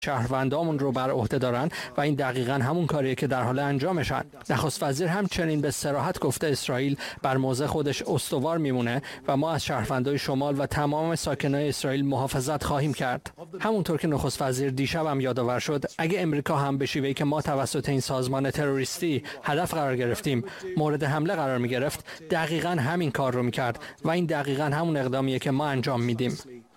شهروندامون رو بر عهده دارن و این دقیقاً همون کاریه که در حال انجامشن. نخست وزیر همچنین به صراحت گفته اسرائیل بر موضع خودش استوار میمونه و ما از شهروندای شمال و تمام ساکنای اسرائیل محافظت خواهیم کرد. همونطور که نخست وزیر دیشب هم یادآور شد، اگه امریکا هم به شیوهی که ما توسط این سازمان تروریستی هدف قرار گرفتیم مورد حمله قرار میگرفت، دقیقاً همین کار رو میکرد و این دقیقاً همون اقدامیه که ما انجام میدیم.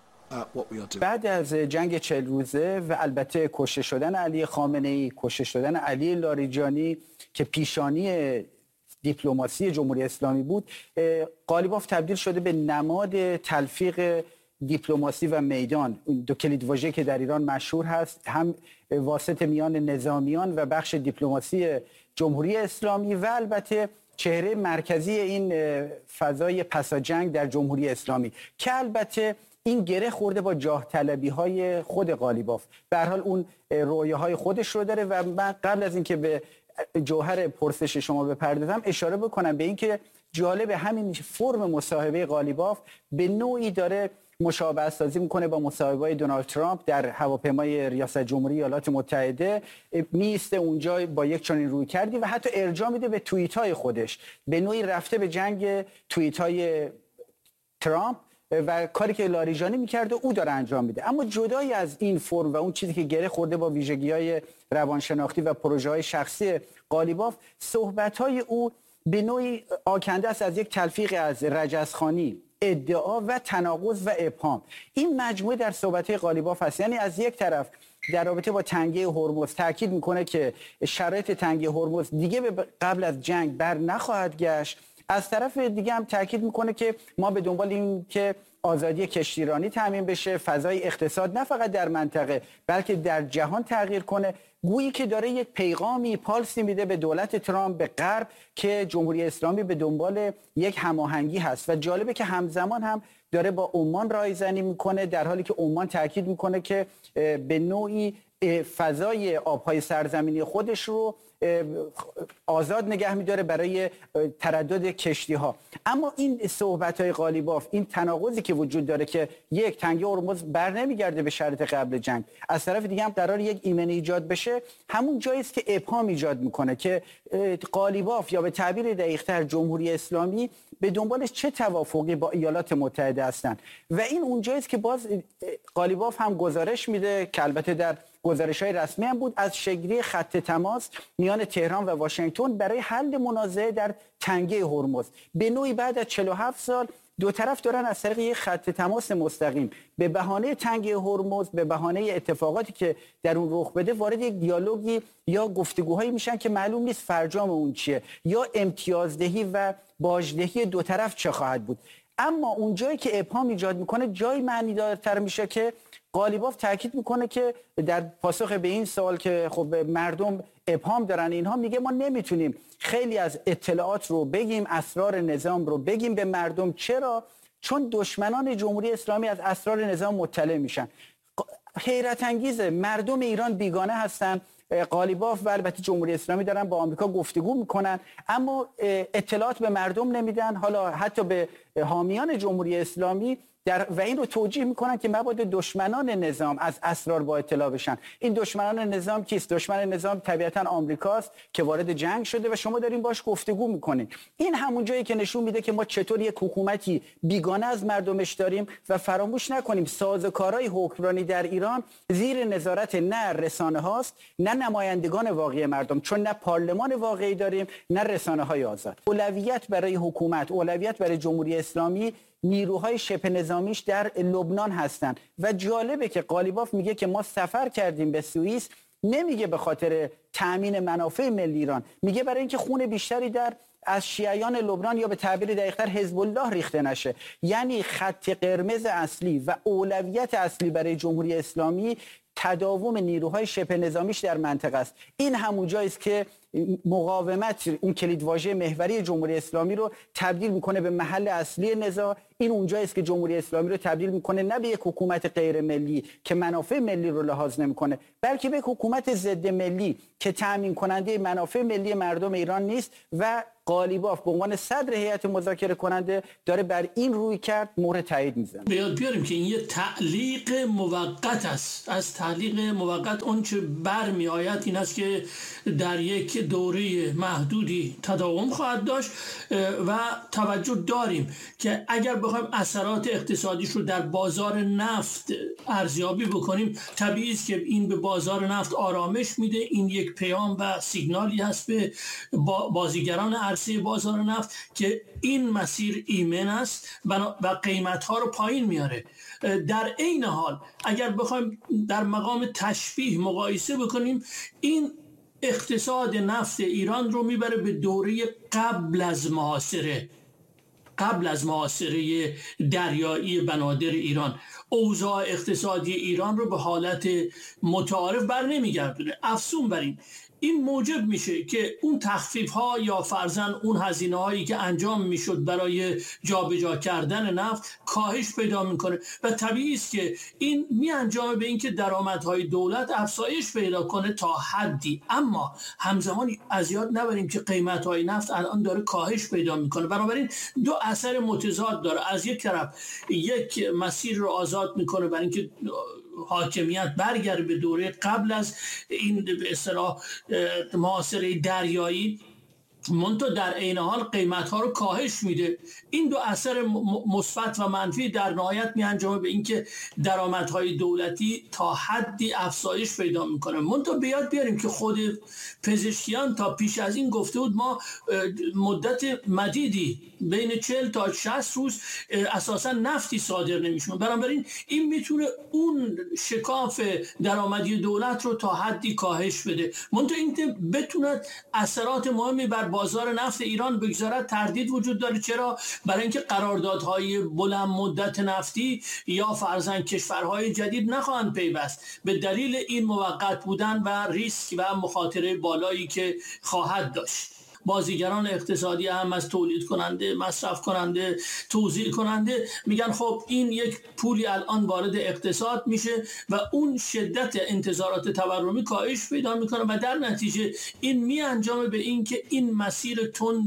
بعد از جنگ 40 روزه و البته کشته شدن علی خامنه‌ای، کشته شدن علی لاریجانی که پیشانی دیپلماسی جمهوری اسلامی بود، قالیباف تبدیل شده به نماد تلفیق دیپلماسی و میدان. دو کلیدواژه که در ایران مشهور هست، هم واسط میان نظامیان و بخش دیپلماسی جمهوری اسلامی و البته چهره مرکزی این فضای پسا جنگ در جمهوری اسلامی که البته این گره خورده با جاه طلبی های خود قالیباف. به هر حال اون رویاهای خودش رو داره و من قبل از اینکه به جوهر پرسش شما بپردازم اشاره بکنم به اینکه جالب همین فرم مصاحبه قالیباف به نوعی داره مشابهت سازی میکنه با مصاحبه‌های دونالد ترامپ در هواپیمای ریاست جمهوری ایالات متحده. میسته اونجا با یک چنین روی کردی و حتی ارجاع میده به توییت‌های خودش، به نوعی رفته به جنگ توییت‌های ترامپ و کاری که لاریجانی میکرده او داره انجام میده. اما جدای از این فرم و اون چیزی که گره خورده با ویژگی‌های روانشناختی و پروژه‌های شخصی قالیباف، صحبت‌های او به نوعی آکنده است از یک تلفیق از رجزخوانی، ادعا و تناقض و ابهام. این مجموعه در صحبت‌های قالیباف هست. یعنی از یک طرف در رابطه با تنگه هرمز تاکید میکنه که شرایط تنگه هرمز دیگه قبل از جنگ بر نخواهد گشت، از طرف دیگه هم تاکید میکنه که ما به دنبال این که آزادی کشتیرانی تامین بشه، فضای اقتصاد نه فقط در منطقه بلکه در جهان تغییر کنه. گویی که داره یک پیغامی پالسی میده به دولت ترامپ، به غرب، که جمهوری اسلامی به دنبال یک هماهنگی هست. و جالبه که همزمان هم داره با عمان رایزنی میکنه، در حالی که عمان تاکید میکنه که به نوعی فضای آبهای سرزمینی خودش رو آزاد نگه میداره برای تردد کشتی ها. اما این صحبت های قالیباف، این تناقضی که وجود داره که یک، تنگه هرمز بر نمیگرده به شرط قبل جنگ، از طرف دیگه هم قرار یک ایمنی ایجاد بشه، همون جایی است که ابهام ایجاد میکنه که قالیباف یا به تعبیر دقیق‌تر جمهوری اسلامی به دنبالش چه توافقی با ایالات متحده هستند. و این اونجایی است که باز قالیباف هم گزارش میده که البته در گزارش‌های رسمی هم بود، از شکلی خط تماس میان تهران و واشنگتن برای حل منازعه در تنگه هرمز. به نوعی بعد از 47 سال دو طرف دارن از طریق یک خط تماس مستقیم به بهانه تنگه هرمز، به بهانه اتفاقاتی که در اون رخ بده، وارد یک دیالوگی یا گفتگوهایی میشن که معلوم نیست فرجام اون چیه یا امتیازدهی و باجدهی دو طرف چه خواهد بود. اما اون جایی که ابهام ایجاد میکنه جایی معنیدارتر میشه که قالیباف تاکید میکنه که در پاسخ به این سوال که خب مردم ابهام دارن اینها، میگه ما نمیتونیم خیلی از اطلاعات رو بگیم، اسرار نظام رو بگیم به مردم. چرا؟ چون دشمنان جمهوری اسلامی از اسرار نظام مطلع میشن. حیرت انگیزه، مردم ایران بیگانه هستن. قالیباف و البته جمهوری اسلامی دارن با آمریکا گفتگو میکنن اما اطلاعات به مردم نمیدن، حالا حتی به حامیان جمهوری اسلامی و این رو توجیه میکنن که مبادا دشمنان نظام از اسرار با اطلاع بشن. این دشمنان نظام کیست؟ دشمن نظام طبیعتا آمریکاست که وارد جنگ شده و شما دارین باش گفتگو میکنین. این همون جایی که نشون میده که ما چطور یک حکومتی بیگانه از مردمش داریم و فراموش نکنیم سازوکارهای حکمرانی در ایران زیر نظارت نه رسانه هاست نه نمایندگان واقعی مردم، چون نه پارلمان واقعی داریم نه رسانه های آزاد. اولویت برای حکومت، اولویت برای جمهوری اسلامی نیروهای شبه نظامیش در لبنان هستند. و جالبه که قالیباف میگه که ما سفر کردیم به سوئیس، نمیگه به خاطر تأمین منافع ملی ایران، میگه برای اینکه خون بیشتری از شیعیان لبنان یا به تعبیر دقیق‌تر حزب الله ریخته نشه. یعنی خط قرمز اصلی و اولویت اصلی برای جمهوری اسلامی تداوم نیروهای شبه نظامیش در منطقه است. این همون جایی است که مقاومت، اون کلیدواژه محوری جمهوری اسلامی رو تبدیل میکنه به محل اصلی نزاع. این اونجایی است که جمهوری اسلامی رو تبدیل میکنه نه به یک حکومت غیر ملی که منافع ملی رو لحاظ نمیکنه، بلکه به یک حکومت ضد ملی که تامین کننده منافع ملی مردم ایران نیست. و قالیباف به عنوان صدر هیئت مذاکره کننده داره بر این روی کرد مهر تایید میزنه. بیاریم که این یه تعلیق موقت است از تعلیق موقت آنچه برمی آید این است که در یک دوره محدودی تداوم خواهد داشت و توجه داریم که اگر بخوایم اثرات اقتصادیش رو در بازار نفت ارزیابی بکنیم، طبیعی است که این به بازار نفت آرامش میده. این یک پیام و سیگنالی هست به بازیگران عرصه بازار نفت که این مسیر ایمن است و قیمت‌ها رو پایین میاره. در عین حال اگر بخوایم در مقام تشبیه مقایسه بکنیم، این اقتصاد نفت ایران رو میبره به دوره قبل از محاصره دریایی بنادر ایران. اوضاع اقتصادی ایران رو به حالت متعارف بر نمیگردونه. افزون بر این موجب میشه که اون تخفیف ها یا فرضاً اون هزینه هایی که انجام میشد برای جابجا کردن نفت کاهش پیدا میکنه و طبیعی است که این میانجامه به اینکه درآمدهای دولت افزایش پیدا کنه تا حدی، اما همزمان از یاد نبریم که قیمت های نفت الان داره کاهش پیدا میکنه. بنابراین دو اثر متضاد داره. از یک طرف یک مسیر رو آزاد میکنه برای اینکه حاکمیت برگرده به دوره قبل از این به اصطلاح محاصره دریایی، منتها در عین حال قیمت‌ها رو کاهش میده. این دو اثر مثبت و منفی در نهایت میانجامه به اینکه درآمدهای دولتی تا حدی افزایش پیدا میکنه. منتها به یاد بیاریم که خود پزشکیان تا پیش از این گفته بود ما مدت مدیدی بین 40 تا 60 روز اساسا نفتی صادر نمیشون. بنابراین این میتونه اون شکاف درآمدی دولت رو تا حدی کاهش بده. منتها اینکه بتونه اثرات مهمی بر بازار نفت ایران بگذارد تردید وجود داره. چرا؟ برای اینکه قراردادهای بلند مدت نفتی یا فرضاً کشورهای جدید نخواهند پیوست به دلیل این موقت بودن و ریسک و مخاطره بالایی که خواهد داشت. بازیگران اقتصادی هم از تولید کننده، مصرف کننده، توزیع کننده میگن خب این یک پولی الان وارد اقتصاد میشه و اون شدت انتظارات تورمی کاهش پیدا میکنه و در نتیجه این میانجامه به این که این مسیر تند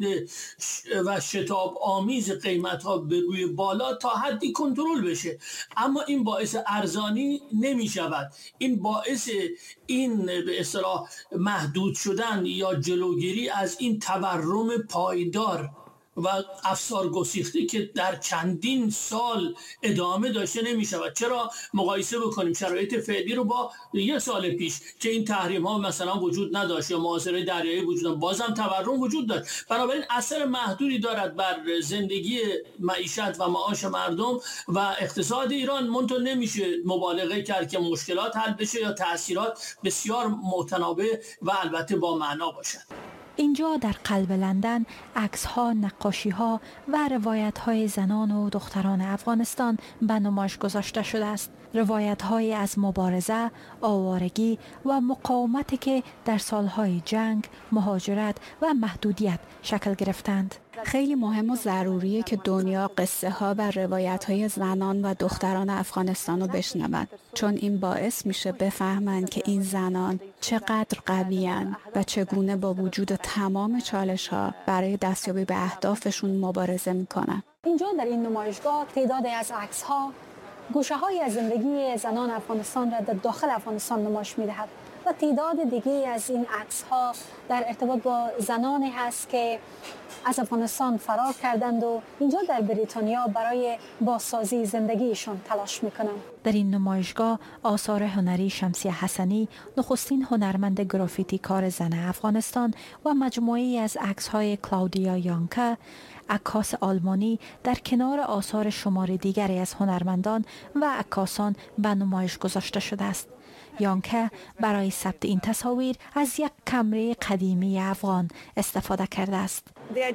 و شتاب آمیز قیمت ها به روی بالا تا حدی کنترل بشه. اما این باعث ارزانی نمیشود. این باعث این به اصطلاح محدود شدن یا جلوگیری از این تورم پایدار و افسار گسیخته که در چندین سال ادامه داشته نمی شود. چرا؟ مقایسه بکنیم شرایط فعلی رو با یک سال پیش که این تحریم ها مثلا وجود نداشت یا محاصره دریایی وجود نداشت، بازم تورم وجود داشت. بنابراین اثر محدودی دارد بر زندگی، معیشت و معاش مردم و اقتصاد ایران. منتها نمیشه مبالغه کرد که مشکلات حل بشه یا تأثیرات بسیار متناوب و البته با معنا باشد. اینجا در قلب لندن عکس‌ها، نقاشی‌ها و روایت‌های زنان و دختران افغانستان به نمایش گذاشته شده است. روایت‌هایی از مبارزه، آوارگی و مقاومتی که در سالهای جنگ، مهاجرت و محدودیت شکل گرفتند. خیلی مهم و ضروریه که دنیا قصه ها و روایت های زنان و دختران افغانستان رو بشنوند، چون این باعث میشه بفهمند که این زنان چقدر قوی‌اند و چگونه با وجود تمام چالش ها برای دستیابی به اهدافشون مبارزه میکنن. اینجا در این نمایشگاه تعدادی از عکس ها گوشه های از زندگی زنان افغانستان را در داخل افغانستان نمایش میدهد و تعداد دیگه از این عکس ها در ارتباط با زنانی هست که از افغانستان فرار کردند و اینجا در بریتانیا برای بازسازی زندگیشون تلاش میکنند. در این نمایشگاه آثار هنری شمسی حسنی، نخستین هنرمند گرافیتی کار زن افغانستان و مجموعه‌ای از عکس‌های کلاودیا یانکا، عکاس آلمانی، در کنار آثار شمار دیگری از هنرمندان و عکاسان به نمایش گذاشته شده است. یانکا برای ثبت این تصاویر از یک کمره قدیمی افغان استفاده کرده است.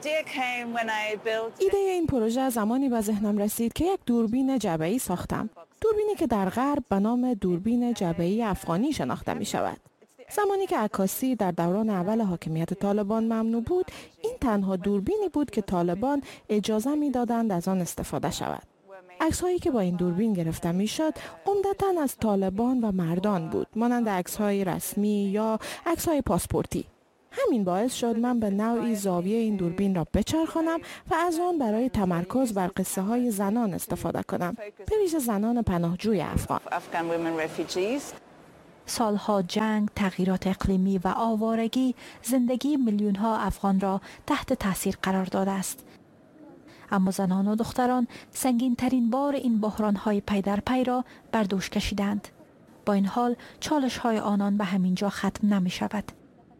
ایده این پروژه زمانی به ذهنم رسید که یک دوربین جبهه‌ای ساختم. دوربینی که در غرب به نام دوربین جبهه‌ای افغانی شناخته می شود. زمانی که عکاسی در دوران اول حاکمیت طالبان ممنوع بود، این تنها دوربینی بود که طالبان اجازه می دادند از آن استفاده شود. عکس‌هایی که با این دوربین گرفته میشد عمدتاً از طالبان و مردان بود، مانند عکس‌های رسمی یا عکس‌های پاسپورتی. همین باعث شد من به نوعی زاویه این دوربین را بچرخانم و از آن برای تمرکز بر قصه‌های زنان استفاده کنم، به ویژه زنان پناهجوی افغان. سالها جنگ، تغییرات اقلیمی و آوارگی زندگی میلیون ها افغان را تحت تاثیر قرار داده است. اما زنان و دختران سنگین ترین بار این بحران های پی در پی را بر دوش کشیدند. با این حال چالش های آنان به همین جا ختم نمی شود.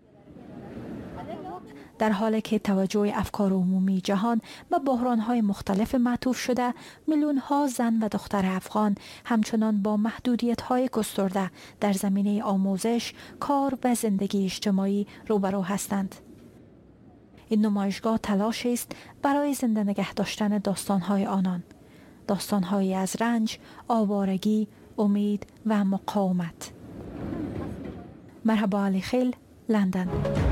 در حالی که توجه افکار عمومی جهان به بحران‌های مختلف معطوف شده، میلیون‌ها زن و دختر افغان همچنان با محدودیت‌های گسترده در زمینه آموزش، کار و زندگی اجتماعی روبرو هستند. این نمایشگاه تلاشی است برای زنده نگه داشتن داستان‌های آنان، داستان‌هایی از رنج، آوارگی، امید و مقاومت. مرحبا علی خیل، لندن.